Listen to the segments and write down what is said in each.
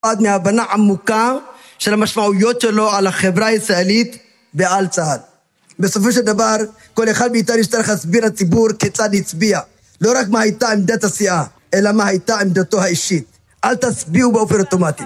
מהבנה עמוקה של המשמעויות שלו על החברה הישראלית ועל צה"ל. בסופו של דבר, כל אחד מאיתנו יצטרך להסביר לציבור כיצד הצביע. לא רק מה הייתה עמדת הסיעה, אלא מה הייתה עמדתו האישית. אל תצביעו באופן אוטומטי.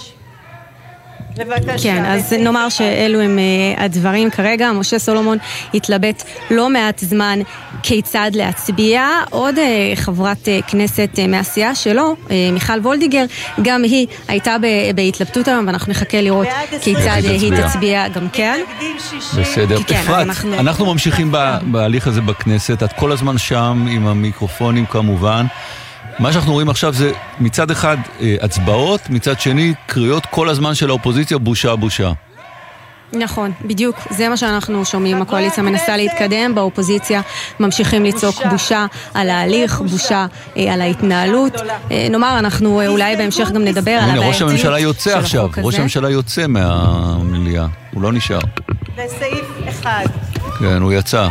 כן, אז נאמר שאלו הם הדברים כרגע. משה סולומון התלבט לא מעט זמן כיצד להצביע. עוד חברת כנסת מהסיעה שלו, מיכל וולדיגר, גם היא הייתה בהתלבטות היום, ואנחנו נחכה לראות כיצד היא תצביע גם כן. בסדר. אפרת, אנחנו ממשיכים בהליך הזה בכנסת, את כל הזמן שם עם המיקרופונים כמובן. מה שאנחנו רואים עכשיו זה מצד אחד הצבעות, מצד שני קריאות כל הזמן של האופוזיציה, בושה, בושה. נכון, בדיוק, זה מה שאנחנו שומעים. הקואליציה מנסה להתקדם, באופוזיציה ממשיכים לצעוק בושה על ההליך, בושה על ההתנהלות. נאמר, אנחנו אולי בהמשך גם נדבר על הבעייתיות. ראש הממשלה יוצא עכשיו, ראש הממשלה יוצא מהמליאה, הוא לא נשאר. בסעיף 1. כן, הוא יצא.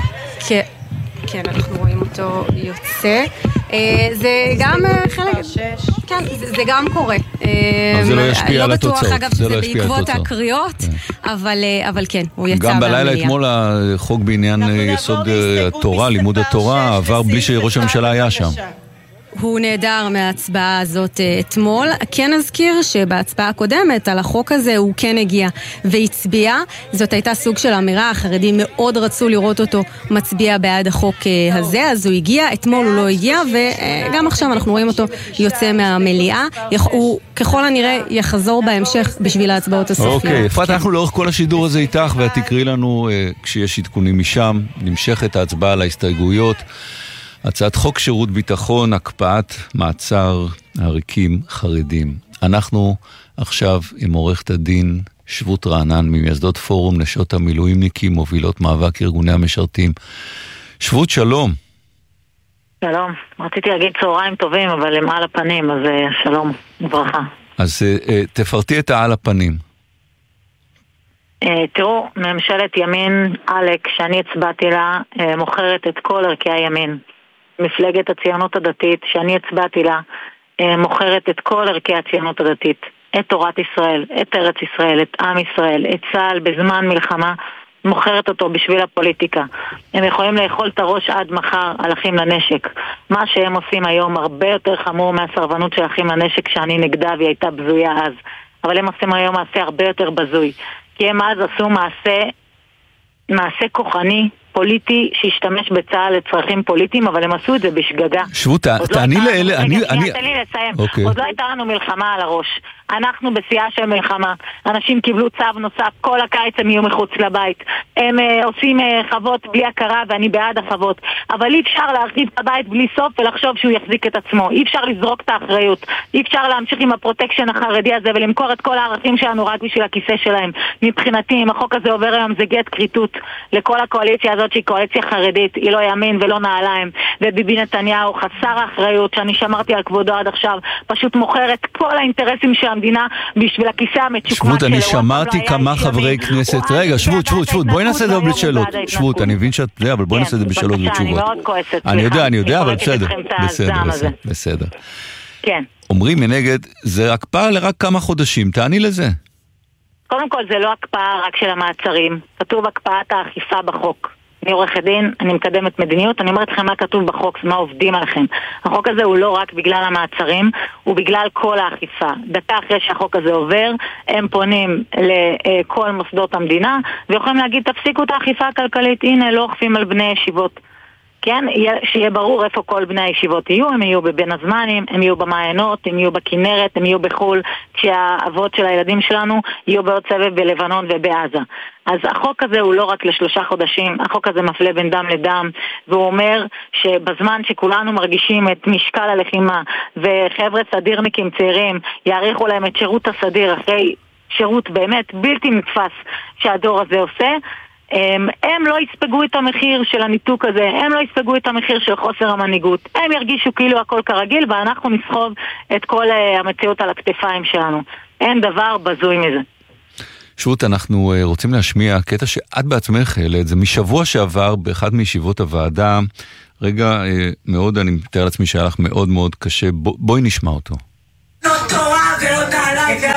כן, אנחנו רואים אותו יוצא. זה גם חלק... כן, זה גם קורה. זה לא ישפיע על התוצאות. לא בטוח, אגב, שזה בעקבות הקריאות, אבל כן, הוא יצא גם מהמליאה. בלילה אתמול החוק בעניין יסוד התורה, לימוד התורה, עבר בלי שראש הממשלה היה שם. הוא נהדר מההצבעה הזאת אתמול. כן אזכיר שבהצבעה הקודמת על החוק הזה הוא כן הגיע והצביע. זאת הייתה סוג של אמירה, החרדים מאוד רצו לראות אותו מצביע בעד החוק הזה, אז הוא הגיע, אתמול הוא לא הגיע, וגם עכשיו אנחנו רואים אותו יוצא מהמליאה. הוא ככל הנראה יחזור בהמשך בשביל ההצבעות הסופיות. אוקיי, אפרת, אנחנו לאורך כל השידור הזה איתך, ואת תקראי לנו כשיש עדכונים משם. נמשכת ההצבעה על ההסתייגויות. הצעת חוק שירות ביטחון, הקפאת מעצר עריקים חרדים. אנחנו עכשיו עם עורכת הדין שבות רענן ממייסדות פורום נשות המילואימניקים, מובילות מאבק ארגוני המשרתים. שבות, שלום. שלום. רציתי להגיד צהריים טובים, אבל הם על הפנים, אז שלום וברכה. אז תפרטי את העל הפנים. תראו, ממשלת ימין עלק, שאני הצבעתי לה, מוכרת את כל ערכי הימין. מפלגת הציונות הדתית, שאני הצבעתי לה, מוכרת את כל ערכי הציונות הדתית, את תורת ישראל, את ארץ ישראל, את עם ישראל, את צה"ל בזמן מלחמה, מוכרת אותו בשביל הפוליטיקה. הם יכולים לאכול את הראש עד מחר על אחים לנשק. מה שהם עושים היום הרבה יותר חמור מהסרבנות של אחים לנשק שאני נגדה והיא הייתה בזויה אז. אבל הם עושים היום מעשה הרבה יותר בזוי. כי הם אז עשו מעשה כוחני, פוליטי, שהשתמש בצה"ל לצרכים פוליטיים, אבל הם עשו את זה בשגגה. שבות, תעני לאלה, תן לי לסיים. עוד לא הייתה לנו מלחמה על הראש. אנחנו בשיאה של מלחמה. אנשים קיבלו צו נוסף, כל הקיץ הם יהיו מחוץ לבית. הם עושים חוות בלי הכרה, ואני בעד החוות. אבל אי אפשר להרחיב את הבית בלי סוף ולחשוב שהוא יחזיק את עצמו. אי אפשר לזרוק את האחריות. אי אפשר להמשיך עם הפרוטקשן החרדי הזה ולמכור את כל הערכים שלנו רק בשביל הכיסא שלהם. מבחינתי, אם החוק הזה עובר היום, זה גט קריטות לכל הקואליציה הזאת שהיא קואליציה חרדית, היא לא ימין ולא נעליים, וביבי נתניהו חסר האחריות שאני שמרתי על כבודו עד עכשיו, פשוט מוכר את כל האינטרסים של המדינה בשביל הכיסא המצ'וקמק שלו. שבות, אני שמעתי כמה חברי כנסת, רגע, שבות, בואי נעשה את זה בלי שאלות. שבות, אני מבין שאת יודע, אבל בואי נעשה את זה בשאלות ותשובות. אני מאוד כועסת. אני יודע, אבל בסדר. כן. אומרים מנגד, זה הקפאה לרק כמה חודשים, תעני לזה. קודם כל, זה לא הקפאה רק של המעצרים, כתוב הקפאת האכיפה בחוק. אני עורכת דין, אני מקדמת מדיניות, אני אומרת לכם מה כתוב בחוק, מה עובדים עליכם. החוק הזה הוא לא רק בגלל המעצרים, הוא בגלל כל האכיפה. דקה אחרי שהחוק הזה עובר, הם פונים לכל מוסדות המדינה, ויכולים להגיד, תפסיקו את האכיפה הכלכלית, הנה, לא אוכפים על בני ישיבות. כן, שיהיה ברור איפה כל בני הישיבות יהיו, הם יהיו בבין הזמנים, הם יהיו במעיינות, הם יהיו בכנרת, הם יהיו בחול, כשהאבות של הילדים שלנו יהיו בעוד סבב בלבנון ובעזה. אז החוק הזה הוא לא רק ל3 חודשים, החוק הזה מפלה בין דם לדם, והוא אומר שבזמן שכולנו מרגישים את משקל הלחימה, וחבר'ה סדירניקים צעירים יאריכו להם את שירות הסדיר אחרי שירות באמת בלתי נתפס שהדור הזה עושה, הם לא יספגו את המחיר של הניתוק הזה, הם לא יספגו את המחיר של חוסר המנהיגות, הם ירגישו כאילו הכל כרגיל, ואנחנו נסחוב את כל המציאות על הכתפיים שלנו. אין דבר בזוי מזה. שבות, אנחנו רוצים להשמיע קטע שאת בעצמך העלית, זה משבוע שעבר באחד מישיבות הוועדה, רגע מאוד, אני מתאר לעצמי שהיה לך מאוד מאוד קשה, בואי נשמע אותו. לא תורה ולא תעלה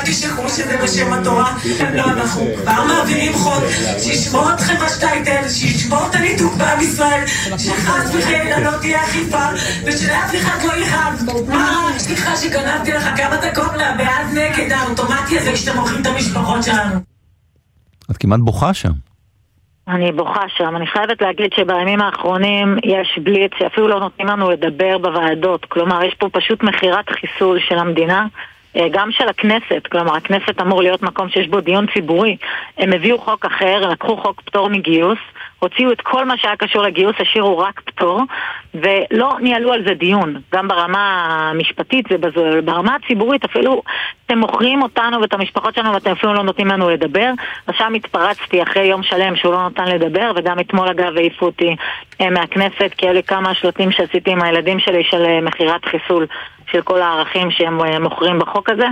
תשכחו שזה בשם התורה, הם לא אנחנו. כבר מעבירים חוק, שישמור אתכם השטייטל, שישמור את הניתוק בעם ישראל, שחס וחלילה לא תהיה אכיפה, ושלאף אחד לא יכאב. מה? סליחה שגנבתי לך כמה דקות מהבעד נגד האוטומטי הזה כשאתם מוכרים את המשפחות שלנו. את כמעט בוכה שם. אני בוכה שם. אני חייבת להגיד שבימים האחרונים יש בליץ שאפילו לא נותנים לנו לדבר בוועדות. כלומר, יש פה פשוט מחירת חיסול של המדינה, גם של הכנסת. כלומר, הכנסת אמור להיות מקום שיש בו דיון ציבורי. הם הביאו חוק אחר, לקחו חוק פטור מגיוס, הוציאו את כל מה שהיה קשור לגיוס, השאירו רק פטור, ולא ניהלו על זה דיון. גם ברמה המשפטית וברמה הציבורית, אפילו אתם מוכרים אותנו ואת המשפחות שלנו ואתם אפילו לא נותנים לנו לדבר. עכשיו התפרצתי אחרי יום שלם שהוא לא נותן לדבר, וגם אתמול אגב העיפו אותי מהכנסת, כי אלה כמה שלטים שעשיתי עם הילדים שלי של מחירת חיסול של כל הערכים שהם מוכרים בחוק הזה.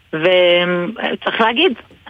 וצריך להגיד,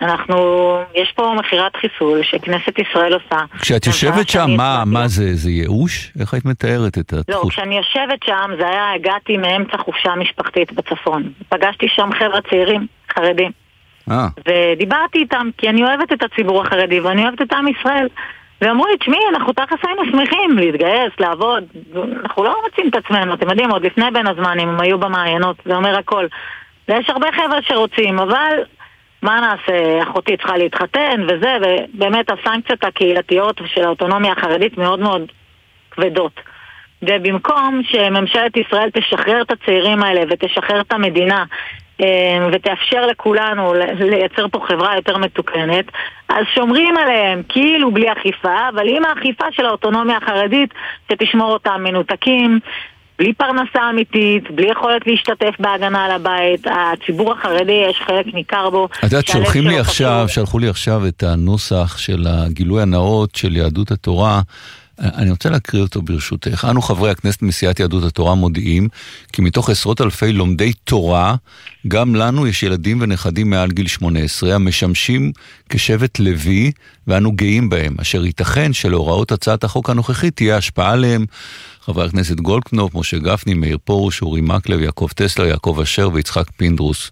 יש פה מחירת חיסול שכנסת ישראל עושה. כשאת יושבת שם, מה זה? זה ייאוש? איך היית מתארת את התחוש? לא, כשאני יושבת שם, זה היה, הגעתי מאמצע חופשה משפחתית בצפון. פגשתי שם חבר'ה צעירים, חרדים. ודיברתי איתם, כי אני אוהבת את הציבור החרדי, ואני אוהבת את עם ישראל. ואמרו לי, תשמעי, אנחנו תכף היינו שמחים להתגייס, לעבוד. אנחנו לא מוצאים את עצמנו, אתם יודעים, עוד לפני בין הזמנים, הם היו במעיינות, זה אומר הכל. ויש הרבה חבר'ה שרוצים, אבל מה נעשה? אחותי צריכה להתחתן וזה, ובאמת הסנקציות הקהילתיות של האוטונומיה החרדית מאוד מאוד כבדות. ובמקום שממשלת ישראל תשחרר את הצעירים האלה ותשחרר את המדינה ותאפשר לכולנו לייצר פה חברה יותר מתוקנת, אז שומרים עליהם כאילו בלי אכיפה, אבל עם האכיפה של האוטונומיה החרדית שתשמור אותם מנותקים, בלי פרנסה אמיתית, בלי יכולת להשתתף בהגנה על הבית. הציבור החרדי יש חלק ניכר בו. את יודעת, שלחו לי עכשיו את הנוסח של הגילוי הנאות של יהדות התורה. אני רוצה להקריא אותו ברשותך. אנו חברי הכנסת מסיעת יהדות התורה מודיעים כי מתוך עשרות אלפי לומדי תורה, גם לנו יש ילדים ונכדים מעל גיל 18 המשמשים כשבט לוי, ואנו גאים בהם, אשר ייתכן שלהוראות הצעת החוק הנוכחית תהיה השפעה עליהם. חברי הכנסת גולדקנופ, משה גפני, מאיר פרוש, אורי מקלב, יעקב טסלר, יעקב אשר ויצחק פינדרוס.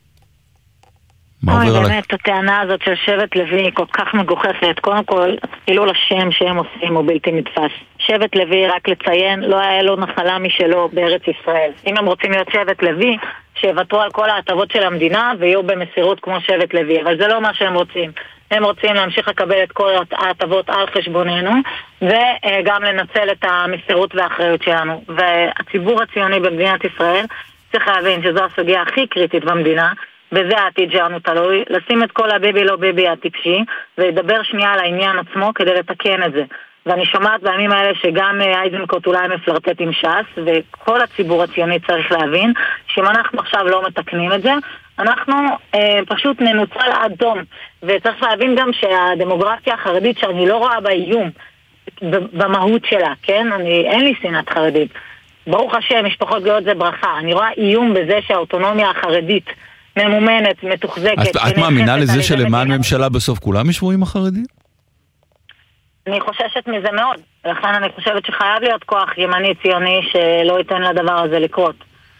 באמת, הטענה הזאת של שבט לוי היא כל כך מגוחכת. קודם כל, אפילו לשם שהם עושים הוא בלתי נתפס. שבט לוי, רק לציין, לא היה לו נחלה משלו בארץ ישראל. אם הם רוצים להיות שבט לוי, שיוותרו על כל ההטבות של המדינה ויהיו במסירות כמו שבט לוי. אבל זה לא מה שהם רוצים. הם רוצים להמשיך לקבל את כל ההטבות על חשבוננו, וגם לנצל את המסירות והאחריות שלנו. והציבור הציוני במדינת ישראל צריך להבין שזו הסוגיה הכי קריטית במדינה, וזה העתיד שלנו תלוי, לשים את כל הביבי לא ביבי הטיפשי, ולדבר שנייה על העניין עצמו כדי לתקן את זה. ואני שומעת בימים האלה שגם אייזנקוט אולי מפלרטט עם ש"ס, וכל הציבור הציוני צריך להבין שאם אנחנו עכשיו לא מתקנים את זה, אנחנו פשוט ננוצל עד דום. וצריך להבין גם שהדמוגרפיה החרדית שאני לא רואה בה איום במהות שלה, כן? אין לי שנאת חרדית. ברוך השם, משפחות גאות זה ברכה. אני רואה איום בזה שהאוטונומיה החרדית ממומנת, מתוחזקת. את מאמינה לזה שלמען ממשלה בסוף כולם ישבו עם החרדים? אני חוששת מזה מאוד. לכן אני חושבת שחייב להיות כוח ימני ציוני שלא ייתן לדבר הזה לקרות.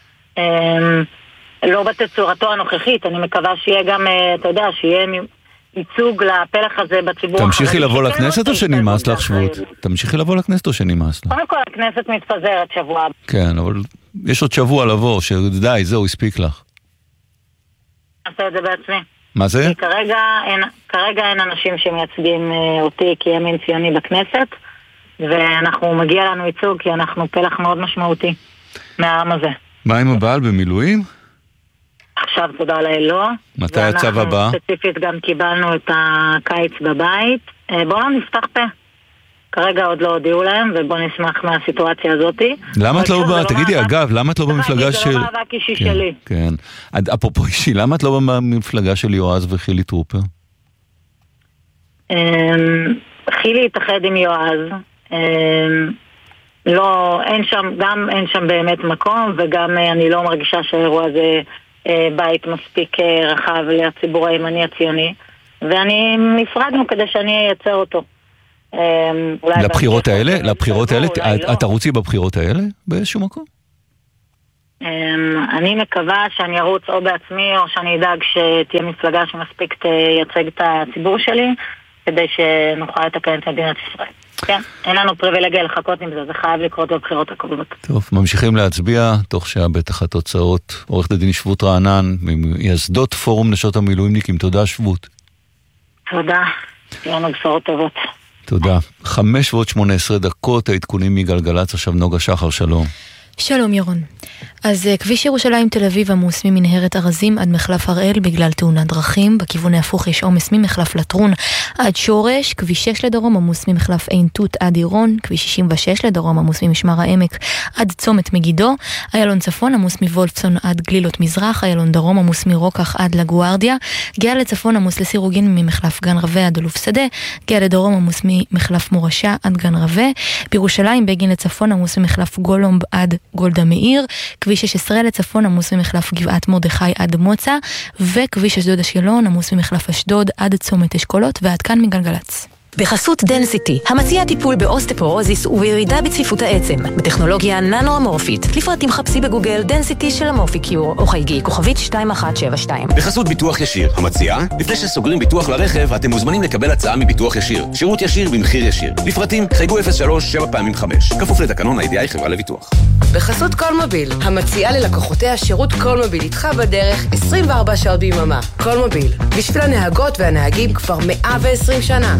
לא בתצורתו הנוכחית. אני מקווה שיהיה גם, אתה יודע, שיהיה ייצוג לפלח הזה בציבור. תמשיכי לבוא לכנסת או שנמאס לך שבות? תמשיכי לבוא לכנסת או שנמאס לך? קודם כל הכנסת מתפזרת שבוע. כן, אבל יש עוד שבוע לבוא, שדי, זהו, הספיק לך. עשה את זה בעצמי. מה זה? כי כרגע אין אנשים שמייצגים אותי כימין ציוני בכנסת, ואנחנו מגיע לנו ייצוג כי אנחנו פלח מאוד משמעותי מהעם הזה. מה עם הבעל במילואים? עכשיו תודה לאלוה. מתי הצו הבא? ואנחנו ספציפית גם קיבלנו את הקיץ בבית. בואו נפתח פה. כרגע עוד לא הודיעו להם, ובואו נשמח מהסיטואציה הזאת. למה את לא באה? תגידי, אגב, למה את לא במפלגה של... זה לא מאבק אישי שלי. כן. אפרופו אישי, למה את לא במפלגה של יועז וחילי טרופר? חילי התאחד עם יועז. לא, אין שם באמת מקום, וגם אני לא מרגישה שהאירוע הזה בית מספיק רחב לציבור הימני הציוני, ואני נפרדנו כדי שאני אייצר אותו. לבחירות האלה? את תרוצי בבחירות האלה באיזשהו מקום? אני מקווה שאני ארוץ או בעצמי או שאני אדאג שתהיה מפלגה שמספיק תייצג את הציבור שלי כדי שנוכל לתקן את מדינת ישראל. כן, אין לנו פריבילגיה לחכות עם זה, זה חייב לקרות בבחירות הקרובות. טוב, ממשיכים להצביע, תוך שעה בטח התוצאות. עורכת הדין שבות רענן, ממייסדות פורום נשות המילואימניקים, תודה שבות. תודה, תהיה לנו בשורות טובות. תודה. 5:18, העדכונים מגלגלץ, עכשיו נוגה שחר, שלום. שלום ירון. אז כביש ירושלים תל אביב עמוס ממנהרת ארזים עד מחלף הראל בגלל תאונת דרכים. בכיוון ההפוך יש עומס ממחלף לטרון עד שורש. כביש 6 לדרום עמוס ממחלף עין תות עד עירון. כביש 66 לדרום עמוס ממשמר העמק עד צומת מגידו. איילון צפון עמוס מוולפסון עד גלילות מזרח. איילון דרום עמוס מרוקח עד לגוארדיה. גאה לצפון עמוס לסירוגין ממחלף גן רווה עד אלוף שדה. גאה לדרום עמוס ממחלף מורשה עד גן רווה. בירושלים בגין לצפון עמוס ממחלף גולומב עד גולדה מאיר. כביש 16 לצפון עמוס ממחלף גבעת מרדכי עד מוצא, וכביש אשדוד אשקלון עמוס ממחלף אשדוד עד צומת אשכולות. ועד כאן מגלגלץ. בחסות דנסיטי, המציע טיפול באוסטפורוזיס ובירידה בצפיפות העצם, בטכנולוגיה ננו-אמורפית. לפרטים חפשי בגוגל דנסיטי של אמורפיקיור, או חייגי כוכבית 2172. בחסות ביטוח ישיר, המציע, לפני שסוגרים ביטוח לרכב, אתם מוזמנים לקבל הצעה מביטוח ישיר. שירות ישיר במחיר ישיר. לפרטים חייגו 03-7x5. כפוף לתקנון הידיעה חברה לביטוח. בחסות קולמוביל, המציעה ללקוחותיה שירות קולמוביל איתך בדרך 24 שעות ביממה. קולמוביל, בשביל הנהגות והנהגים כבר 120 שנה.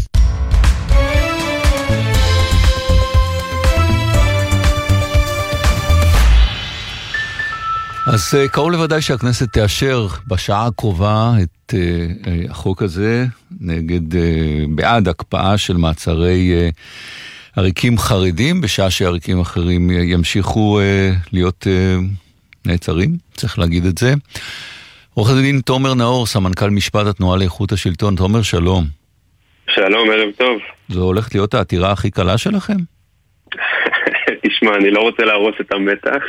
אז קרוב לוודאי שהכנסת תאשר בשעה הקרובה את החוק הזה בעד הקפאה של מעצרי עריקים חרדים, בשעה שעריקים אחרים ימשיכו להיות נעצרים, צריך להגיד את זה. עורך הדין תומר נאור, סמנכ"ל משפט התנועה לאיכות השלטון. תומר, שלום. שלום, ערב טוב. זו הולכת להיות העתירה הכי קלה שלכם? תשמע, אני לא רוצה להרוס את המתח.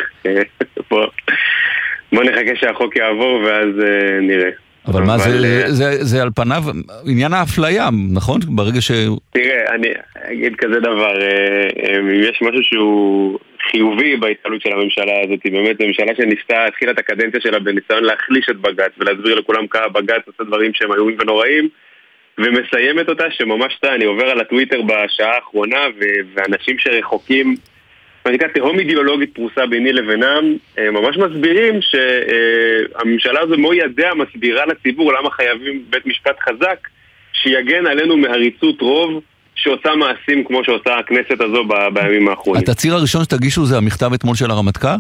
בוא נחכה שהחוק יעבור ואז נראה. אבל מה זה על פניו עניין האפליה, נכון? ברגע ש... תראה, אני אגיד כזה דבר, אם יש משהו שהוא חיובי בהתנהלות של הממשלה הזאת, באמת הממשלה שניסתה, התחילה את הקדנציה שלה בניסיון להחליש את בג"ץ ולהסביר לכולם כמה בג"ץ עושה דברים שהם איומים ונוראים, ומסיימת אותה שממש אני עובר על הטוויטר בשעה האחרונה, ואנשים שרחוקים, מה שנקרא תהום אידיאולוגית פרוסה ביני לבינם, ממש מסבירים שהממשלה הזו מו ידיה מסבירה לציבור למה חייבים בית משפט חזק שיגן עלינו מעריצות רוב שעושה מעשים כמו שעושה הכנסת הזו בימים האחרונים. התצהיר הראשון שתגישו זה המכתב אתמול של הרמטכ"ל?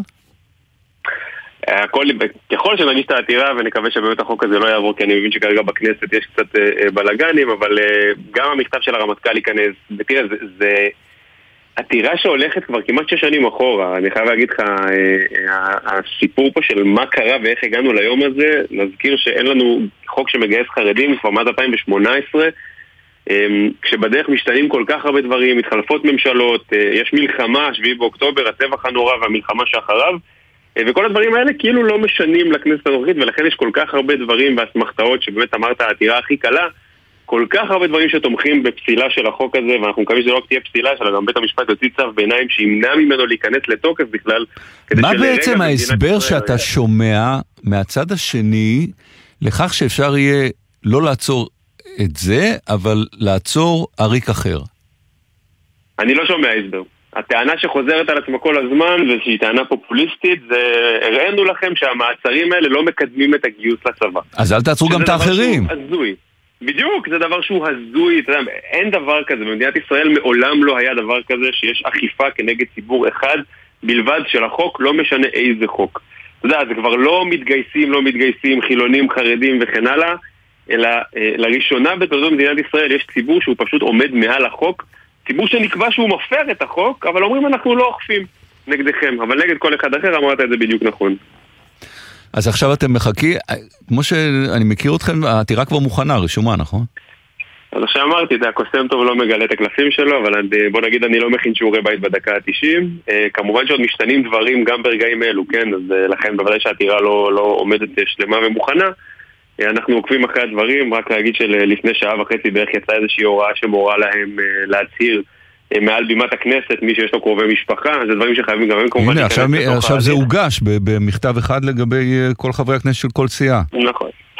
ככל שנגיש את העתירה ונקווה שבאמת החוק הזה לא יעבור, כי אני מבין שכרגע בכנסת יש קצת בלגנים, אבל גם המכתב של הרמטכ"ל ייכנס, ותראה, זה עתירה שהולכת כבר כמעט 6 שנים אחורה. אני חייב להגיד לך, הסיפור פה של מה קרה ואיך הגענו ליום הזה, נזכיר שאין לנו חוק שמגייס חרדים כבר מאז 2018, כשבדרך משתנים כל כך הרבה דברים, מתחלפות ממשלות, יש מלחמה, 7 באוקטובר, הטבח הנורא והמלחמה שאחריו, וכל הדברים האלה כאילו לא משנים לכנסת הנוכחית, ולכן יש כל כך הרבה דברים והסמכתאות שבאמת אמרת העתירה הכי קלה, כל כך הרבה דברים שתומכים בפסילה של החוק הזה, ואנחנו מקווים שזה לא תהיה פסילה, שלא גם בית המשפט יוציא צו ביניים שימנע ממנו להיכנס לתוקף בכלל. מה בעצם ההסבר שאתה שומע מהצד השני לכך שאפשר יהיה לא לעצור את זה, אבל לעצור עריק אחר? אני לא שומע הסבר. הטענה שחוזרת על עצמה כל הזמן, ושהיא טענה פופוליסטית, זה הראינו לכם שהמעצרים האלה לא מקדמים את הגיוס לצבא. אז אל תעצרו גם את האחרים. בדיוק, זה דבר שהוא הזוי, אתה יודע, אין דבר כזה, במדינת ישראל מעולם לא היה דבר כזה שיש אכיפה כנגד ציבור אחד בלבד של החוק, לא משנה איזה חוק. אתה יודע, זה כבר לא מתגייסים, חילונים, חרדים וכן הלאה, אלא לראשונה בתולדות מדינת ישראל יש ציבור שהוא פשוט עומד מעל החוק, ציבור שנקבע שהוא מפר את החוק, אבל אומרים אנחנו לא אוכפים נגדכם, אבל נגד כל אחד אחר אמרת את זה בדיוק נכון. אז עכשיו אתם מחכים, כמו שאני מכיר אתכם, העתירה כבר מוכנה, רשומה, נכון? אז עכשיו אמרתי, הקוסם טוב לא מגלה את הקלפים שלו, אבל בוא נגיד אני לא מכין שיעורי בית בדקה ה-90. כמובן שעוד משתנים דברים גם ברגעים אלו, כן? אז לכן בוודאי שהעתירה לא עומדת שלמה ומוכנה. אנחנו עוקבים אחרי הדברים, רק להגיד שלפני 1.5 שעה בערך יצאה איזושהי הוראה שמורה להם להצהיר מעל בימת הכנסת, מי שיש לו קרובי משפחה, זה דברים שחייבים גם הם כמובן... הנה, עכשיו זה הוגש במכתב אחד לגבי כל חברי הכנסת של כל סיעה. נכון.